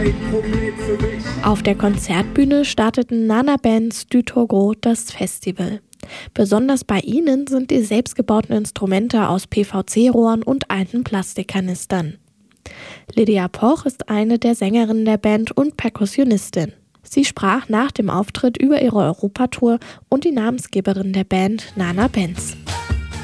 kein Problem für mich. Auf der Konzertbühne starteten Nana Bands du Togo das Festival. Besonders bei ihnen sind die selbstgebauten Instrumente aus PVC-Rohren und alten Plastikkanistern. Lydia Poch ist eine der Sängerinnen der Band und Perkussionistin. Sie sprach nach dem Auftritt über ihre Europatour und die Namensgeberin der Band, Nana Benz.